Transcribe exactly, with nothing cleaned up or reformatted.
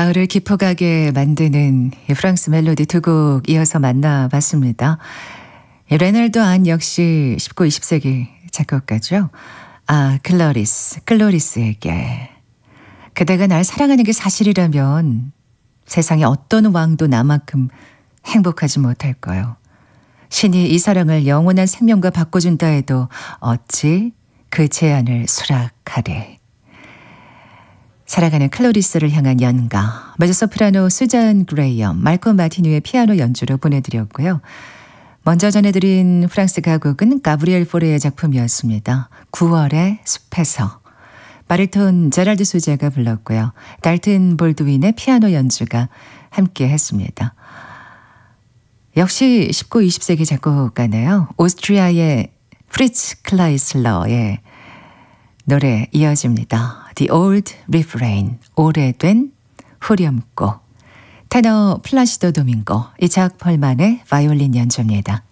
가을을 깊어가게 만드는 이 프랑스 멜로디 두 곡 이어서 만나봤습니다. 레날도 안 역시 십구, 이십 세기 작곡가죠. 아, 클로리스, 클로리스에게. 그대가 날 사랑하는 게 사실이라면 세상에 어떤 왕도 나만큼 행복하지 못할 거요. 신이 이 사랑을 영원한 생명과 바꿔준다 해도 어찌 그 제안을 수락하리. 살아가는 클로리스를 향한 연가, 메조소프라노 수잔 그레이엄, 말코 마티뉴의 피아노 연주로 보내드렸고요. 먼저 전해드린 프랑스 가곡은 가브리엘 포레의 작품이었습니다. 구월의 숲에서. 바리톤 제랄드 소자가 불렀고요. 달튼 볼드윈의 피아노 연주가 함께 했습니다. 역시 십구, 이십 세기 작곡가네요. 오스트리아의 프리츠 클라이슬러의 노래 이어집니다. The Old Refrain, 오래된 후렴구. 테너 플라시도 도밍고, 이착 펄만의 바이올린 연주입니다.